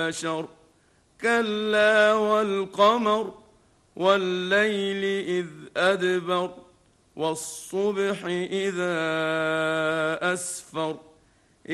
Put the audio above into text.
بشر كلا والقمر والليل إذ أدبر والصبح إذا أسفر